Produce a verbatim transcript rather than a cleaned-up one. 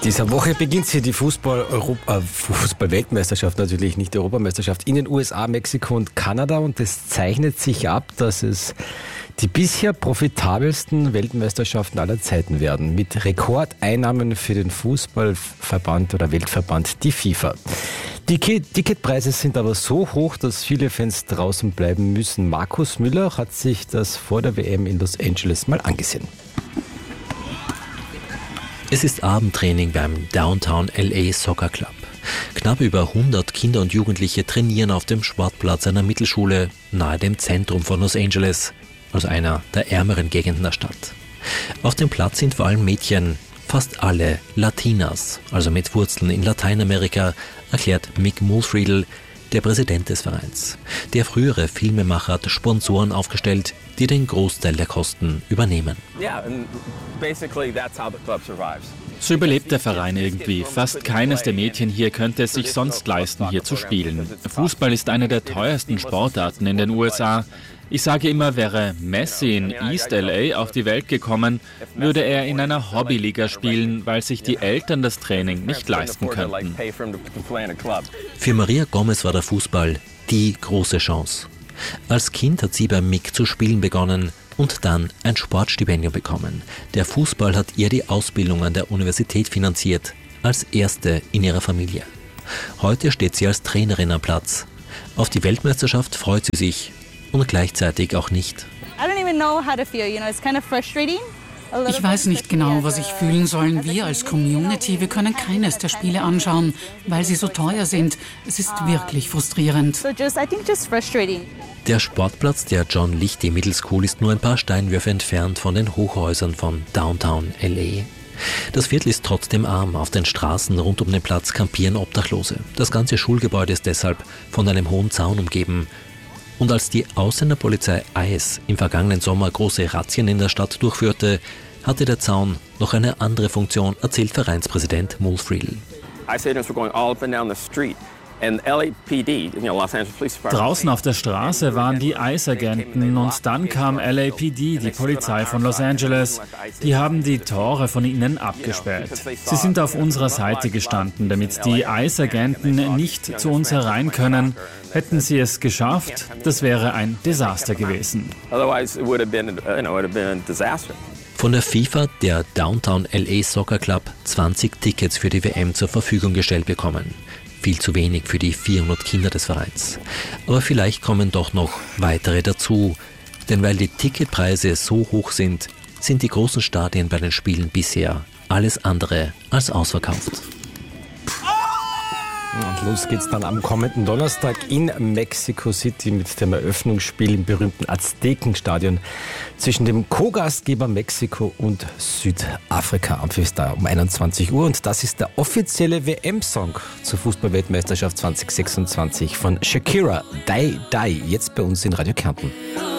Dieser Woche beginnt hier die Fußball-Europa- äh, Fußball-Weltmeisterschaft, natürlich nicht die Europameisterschaft, in den U S A, Mexiko und Kanada. Und es zeichnet sich ab, dass es die bisher profitabelsten Weltmeisterschaften aller Zeiten werden. Mit Rekordeinnahmen für den Fußballverband oder Weltverband, die FIFA. Die Ticketpreise sind aber so hoch, dass viele Fans draußen bleiben müssen. Markus Müller hat sich das vor der W M in Los Angeles mal angesehen. Es ist Abendtraining beim Downtown L A Soccer Club. Knapp über hundert Kinder und Jugendliche trainieren auf dem Sportplatz einer Mittelschule nahe dem Zentrum von Los Angeles, also einer der ärmeren Gegenden der Stadt. Auf dem Platz sind vor allem Mädchen, fast alle Latinas, also mit Wurzeln in Lateinamerika, erklärt Mick Mulfriedl, der Präsident des Vereins. Der frühere Filmemacher hat Sponsoren aufgestellt, die den Großteil der Kosten übernehmen. So überlebt der Verein irgendwie. Fast keines der Mädchen hier könnte es sich sonst leisten, hier zu spielen. Fußball ist eine der teuersten Sportarten in den U S A. Ich sage immer, wäre Messi in East L A auf die Welt gekommen, würde er in einer Hobbyliga spielen, weil sich die Eltern das Training nicht leisten könnten. Für Maria Gomez war der Fußball die große Chance. Als Kind hat sie beim Mick zu spielen begonnen und dann ein Sportstipendium bekommen. Der Fußball hat ihr die Ausbildung an der Universität finanziert, als erste in ihrer Familie. Heute steht sie als Trainerin am Platz. Auf die Weltmeisterschaft freut sie sich und gleichzeitig auch nicht. Ich weiß nicht genau, was ich fühlen soll. Wir als Community, wir können keines der Spiele anschauen, weil sie so teuer sind. Es ist wirklich frustrierend. Der Sportplatz der John Lichty Middle School ist nur ein paar Steinwürfe entfernt von den Hochhäusern von Downtown L A. Das Viertel ist trotzdem arm. Auf den Straßen rund um den Platz kampieren Obdachlose. Das ganze Schulgebäude ist deshalb von einem hohen Zaun umgeben. Und als die Ausländerpolizei ICE im vergangenen Sommer große Razzien in der Stadt durchführte, hatte der Zaun noch eine andere Funktion, erzählt Vereinspräsident Mulfriedl. Draußen auf der Straße waren die ICE-Agenten und dann kam L A P D, die Polizei von Los Angeles. Die haben die Tore von ihnen abgesperrt. Sie sind auf unserer Seite gestanden, damit die ICE-Agenten nicht zu uns herein können. Hätten sie es geschafft, das wäre ein Desaster gewesen. Von der FIFA, der Downtown L A Soccer Club, zwanzig Tickets für die W M zur Verfügung gestellt bekommen. Viel zu wenig für die vierhundert Kinder des Vereins. Aber vielleicht kommen doch noch weitere dazu. Denn weil die Ticketpreise so hoch sind, sind die großen Stadien bei den Spielen bisher alles andere als ausverkauft. Und los geht's dann am kommenden Donnerstag in Mexico City mit dem Eröffnungsspiel im berühmten Aztekenstadion zwischen dem Co-Gastgeber Mexiko und Südafrika am da um einundzwanzig Uhr. Und das ist der offizielle W M-Song zur Fußball-Weltmeisterschaft zwanzig sechsundzwanzig von Shakira, Die Die, jetzt bei uns in Radio Kärnten.